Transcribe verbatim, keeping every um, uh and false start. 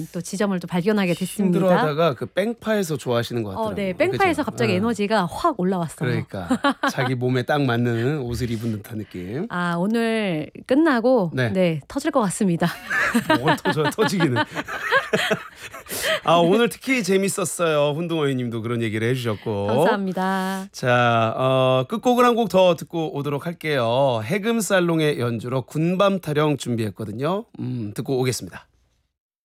새로운 또 지점을 또 발견하게 됐습니다. 힘들어하다가 그 뺑파에서 좋아하시는 것 같더라고요. 어, 네, 뺑파에서 그죠? 갑자기 어. 에너지가 확 올라왔어요. 그러니까 자기 몸에 딱 맞는 옷을 입은 듯한 느낌. 아, 오늘 끝나고 네. 네, 터질 것 같습니다. 뭐가 터져 터지기는. 아, 오늘 특히 재밌었어요. 훈동어이님도 그런 얘기를 해주셨고. 감사합니다. 자, 어, 끝곡을 한 곡 더 듣고 오도록 할게요. 해금살롱의 연주로 군밤 타령 준비했거든요. 음, 듣고 오겠습니다.